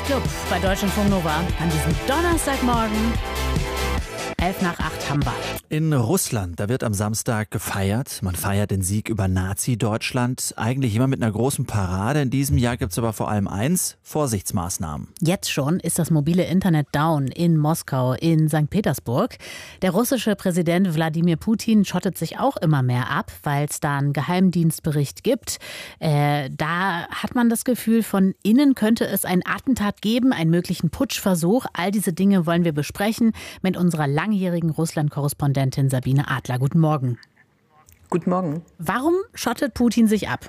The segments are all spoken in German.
Club bei Deutschlandfunk Nova an diesem Donnerstagmorgen. 7:55 haben wir. In Russland, da wird am Samstag gefeiert. Man feiert den Sieg über Nazi-Deutschland. Eigentlich immer mit einer großen Parade. In diesem Jahr gibt es aber vor allem eins: Vorsichtsmaßnahmen. Jetzt schon ist das mobile Internet down in Moskau, in St. Petersburg. Der russische Präsident Wladimir Putin schottet sich auch immer mehr ab, weil es da einen Geheimdienstbericht gibt. Da hat man das Gefühl, von innen könnte es ein Attentat geben, einen möglichen Putschversuch. All diese Dinge wollen wir besprechen mit unserer langjährigen Russland-Korrespondentin Sabine Adler. Guten Morgen. Guten Morgen. Warum schottet Putin sich ab?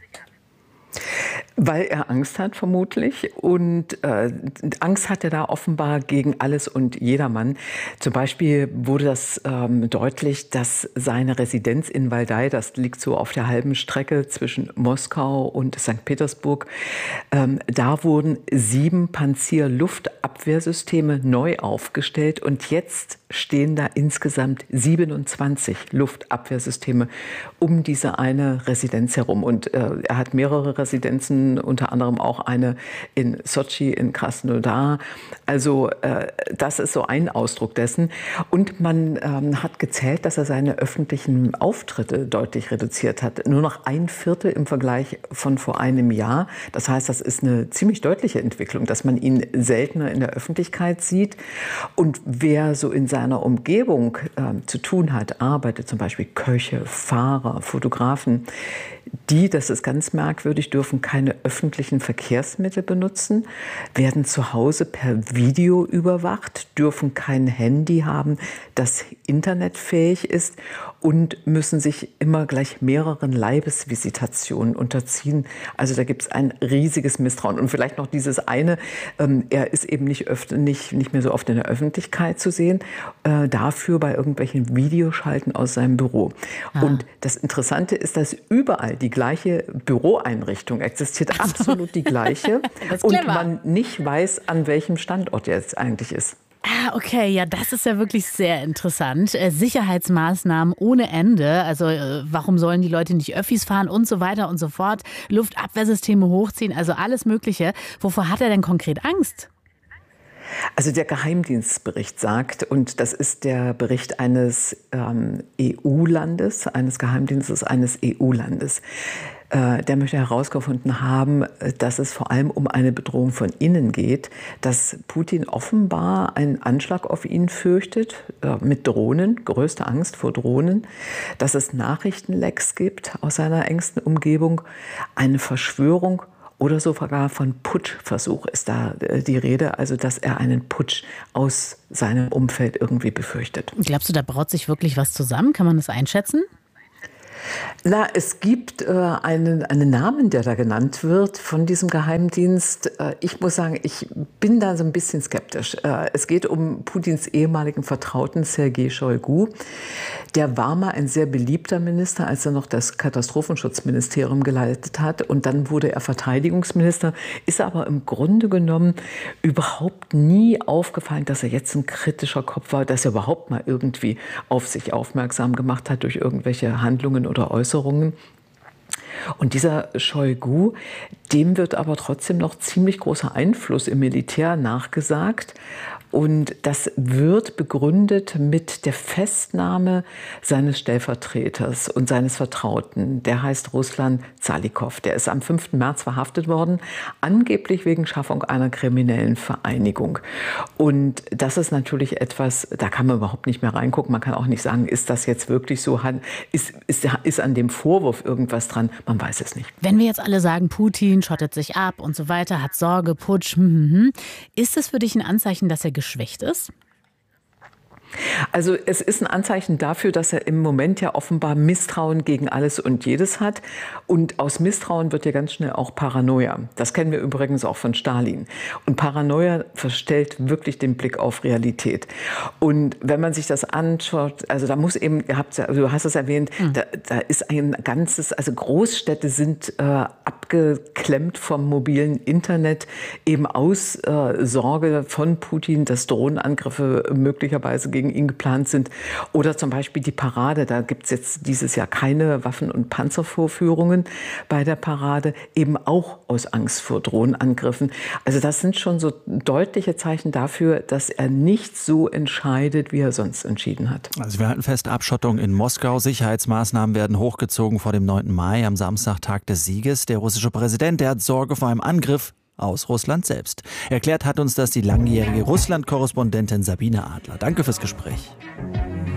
Weil er Angst hat, vermutlich. Und Angst hat er da offenbar gegen alles und jedermann. Zum Beispiel wurde das deutlich, dass seine Residenz in Waldai, das liegt so auf der halben Strecke zwischen Moskau und St. Petersburg, da wurden 7 Panzerluftabwehrsysteme neu aufgestellt. Und jetzt stehen da insgesamt 27 Luftabwehrsysteme um diese eine Residenz herum. Und er hat mehrere Residenzen, unter anderem auch eine in Sotschi, in Krasnodar. Also das ist so ein Ausdruck dessen. Und man hat gezählt, dass er seine öffentlichen Auftritte deutlich reduziert hat. Nur noch 1/4 im Vergleich von vor einem Jahr. Das heißt, das ist eine ziemlich deutliche Entwicklung, dass man ihn seltener in der Öffentlichkeit sieht. Und wer so in seiner Umgebung zu tun hat, arbeitet, zum Beispiel Köche, Fahrer, Fotografen, die, das ist ganz merkwürdig, dürfen keine öffentlichen Verkehrsmittel benutzen, werden zu Hause per Video überwacht, dürfen kein Handy haben, das internetfähig ist und müssen sich immer gleich mehreren Leibesvisitationen unterziehen. Also da gibt es ein riesiges Misstrauen. Und vielleicht noch dieses eine, er ist eben nicht mehr so oft in der Öffentlichkeit zu sehen, dafür bei irgendwelchen Videoschalten aus seinem Büro. Und das Interessante ist, dass überall die gleiche Büroeinrichtung existiert, absolut die gleiche. Und man nicht weiß, an welchem Standort er jetzt eigentlich ist. Ah, okay, ja, das ist ja wirklich sehr interessant. Sicherheitsmaßnahmen ohne Ende, also warum sollen die Leute nicht Öffis fahren und so weiter und so fort, Luftabwehrsysteme hochziehen, also alles Mögliche. Wovor hat er denn konkret Angst? Also der Geheimdienstbericht sagt, und das ist der Bericht eines EU-Landes, eines Geheimdienstes eines EU-Landes, der möchte herausgefunden haben, dass es vor allem um eine Bedrohung von innen geht, dass Putin offenbar einen Anschlag auf ihn fürchtet, mit Drohnen, größte Angst vor Drohnen, dass es Nachrichtenlecks gibt aus seiner engsten Umgebung, eine Verschwörung oder sogar von Putschversuch ist da die Rede, also dass er einen Putsch aus seinem Umfeld irgendwie befürchtet. Glaubst du, da braut sich wirklich was zusammen? Kann man das einschätzen? Na, es gibt einen Namen, der da genannt wird von diesem Geheimdienst. Ich muss sagen, ich bin da so ein bisschen skeptisch. Es geht um Putins ehemaligen Vertrauten Sergei Shoigu. Der war mal ein sehr beliebter Minister, als er noch das Katastrophenschutzministerium geleitet hat. Und dann wurde er Verteidigungsminister, ist aber im Grunde genommen überhaupt nie aufgefallen, dass er jetzt ein kritischer Kopf war, dass er überhaupt mal irgendwie auf sich aufmerksam gemacht hat durch irgendwelche Handlungen oder Äußerungen. Und dieser Shoigu, dem wird aber trotzdem noch ziemlich großer Einfluss im Militär nachgesagt. Und das wird begründet mit der Festnahme seines Stellvertreters und seines Vertrauten. Der heißt Ruslan Zalikow. Der ist am 5. März verhaftet worden, angeblich wegen Schaffung einer kriminellen Vereinigung. Und das ist natürlich etwas, da kann man überhaupt nicht mehr reingucken. Man kann auch nicht sagen, ist das jetzt wirklich so? Ist an dem Vorwurf irgendwas dran? Man weiß es nicht. Wenn wir jetzt alle sagen, Putin schottet sich ab und so weiter, hat Sorge, Putsch, ist es für dich ein Anzeichen, dass er geschwächt ist? Also es ist ein Anzeichen dafür, dass er im Moment ja offenbar Misstrauen gegen alles und jedes hat. Und aus Misstrauen wird ja ganz schnell auch Paranoia. Das kennen wir übrigens auch von Stalin. Und Paranoia verstellt wirklich den Blick auf Realität. Und wenn man sich das anschaut, also da muss eben, du hast es erwähnt, da ist ein ganzes, also Großstädte sind abgeklemmt vom mobilen Internet, eben aus Sorge von Putin, dass Drohnenangriffe möglicherweise gegen ihn geplant sind. Oder zum Beispiel die Parade. Da gibt es jetzt dieses Jahr keine Waffen- und Panzervorführungen bei der Parade, eben auch aus Angst vor Drohnenangriffen. Also das sind schon so deutliche Zeichen dafür, dass er nicht so entscheidet, wie er sonst entschieden hat. Also wir halten fest, Abschottung in Moskau, Sicherheitsmaßnahmen werden hochgezogen vor dem 9. Mai, am Samstag, Tag des Sieges. Der russische Präsident, der hat Sorge vor einem Angriff aus Russland selbst. Erklärt hat uns das die langjährige Russland-Korrespondentin Sabine Adler. Danke fürs Gespräch.